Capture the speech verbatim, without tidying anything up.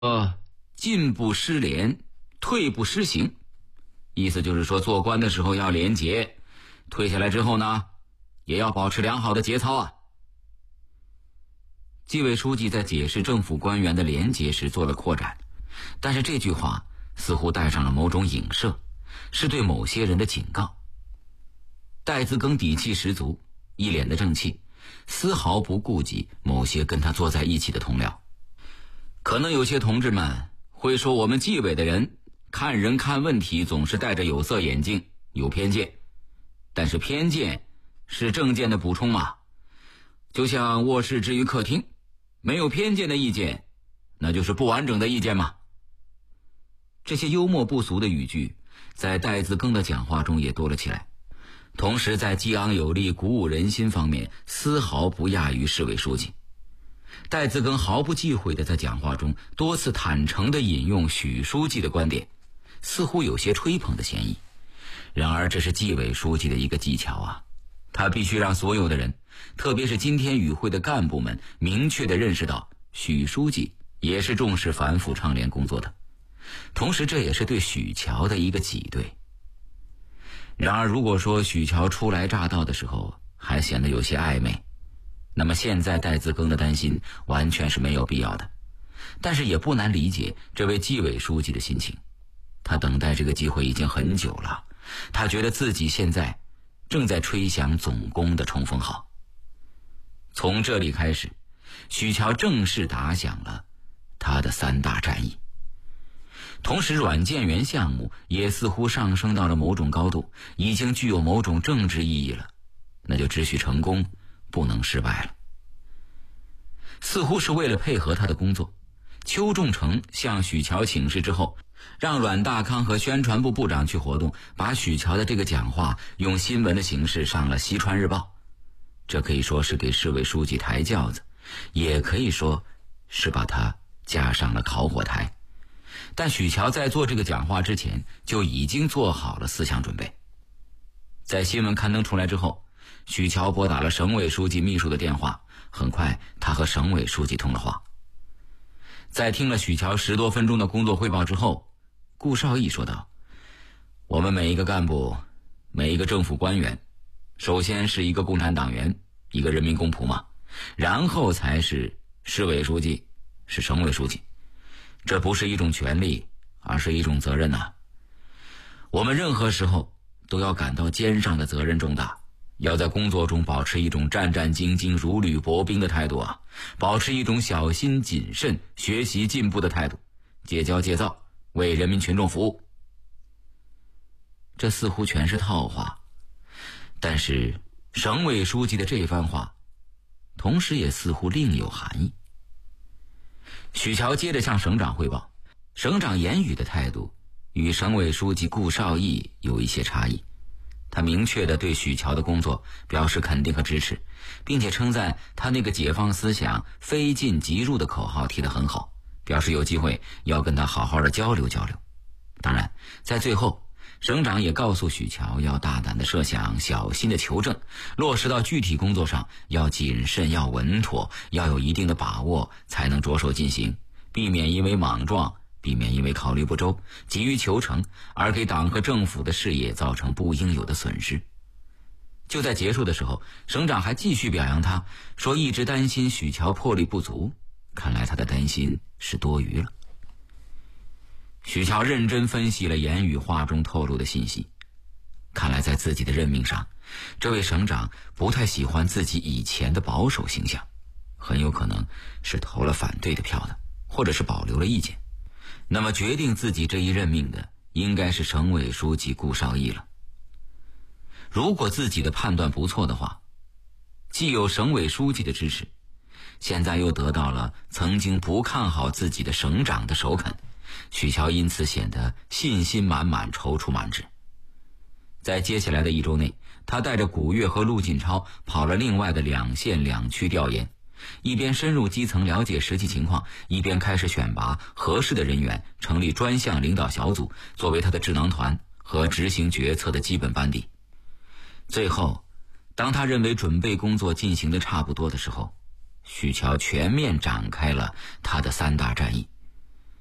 呃，进不失廉，退不失行，意思就是说做官的时候要廉洁，退下来之后呢，也要保持良好的节操啊。纪委书记在解释政府官员的廉洁时做了扩展，但是这句话似乎带上了某种影射，是对某些人的警告。戴自更底气十足，一脸的正气，丝毫不顾及某些跟他坐在一起的同僚。可能有些同志们会说，我们纪委的人看人看问题总是戴着有色眼镜，有偏见。但是偏见是正见的补充嘛，就像卧室之于客厅，没有偏见的意见，那就是不完整的意见嘛。这些幽默不俗的语句在戴自更的讲话中也多了起来，同时在激昂有力、鼓舞人心方面丝毫不亚于市委书记。戴自更毫不忌讳地在讲话中多次坦诚地引用许书记的观点，似乎有些吹捧的嫌疑。然而这是纪委书记的一个技巧啊，他必须让所有的人，特别是今天与会的干部们，明确地认识到许书记也是重视反腐倡廉工作的，同时这也是对许乔的一个挤兑。然而如果说许乔初来乍到的时候还显得有些暧昧，那么现在戴自更的担心完全是没有必要的。但是也不难理解这位纪委书记的心情，他等待这个机会已经很久了，他觉得自己现在正在吹响总攻的冲锋号。从这里开始，许乔正式打响了他的三大战役。同时软件园项目也似乎上升到了某种高度，已经具有某种政治意义了，那就只许成功，不能失败了。似乎是为了配合他的工作，邱仲成向许乔请示之后，让阮大康和宣传部部长去活动，把许乔的这个讲话用新闻的形式上了西川日报。这可以说是给市委书记抬轿子，也可以说是把他架上了烤火台。但许乔在做这个讲话之前就已经做好了思想准备。在新闻刊登出来之后，许乔拨打了省委书记秘书的电话，很快他和省委书记通了话。在听了许乔十多分钟的工作汇报之后，顾绍义说道，我们每一个干部，每一个政府官员，首先是一个共产党员，一个人民公仆嘛，然后才是市委书记，是省委书记。这不是一种权利，而是一种责任呐。我们任何时候都要感到肩上的责任重大，要在工作中保持一种战战兢兢、如履薄冰的态度啊，保持一种小心谨慎、学习进步的态度，戒骄戒躁，为人民群众服务。这似乎全是套话，但是省委书记的这番话同时也似乎另有含义。许乔接着向省长汇报，省长言语的态度与省委书记顾绍义有一些差异。他明确地对许乔的工作表示肯定和支持，并且称赞他那个解放思想非进即入的口号提得很好，表示有机会要跟他好好的交流交流。当然在最后，省长也告诉许乔要大胆的设想，小心的求证，落实到具体工作上要谨慎，要稳妥，要有一定的把握，才能着手进行，避免因为莽撞，避免因为考虑不周，急于求成，而给党和政府的事业造成不应有的损失。就在结束的时候，省长还继续表扬他，说一直担心许乔魄力不足，看来他的担心是多余了。许乔认真分析了言语话中透露的信息，看来在自己的任命上，这位省长不太喜欢自己以前的保守形象，很有可能是投了反对的票的，或者是保留了意见。那么决定自己这一任命的应该是省委书记顾绍义了。如果自己的判断不错的话，既有省委书记的支持，现在又得到了曾经不看好自己的省长的首肯，许乔因此显得信心满满，踌躇满志。在接下来的一周内，他带着古月和陆晋超跑了另外的两县两区调研，一边深入基层了解实际情况，一边开始选拔合适的人员，成立专项领导小组，作为他的智囊团和执行决策的基本班底。最后，当他认为准备工作进行的差不多的时候，许乔全面展开了他的三大战役。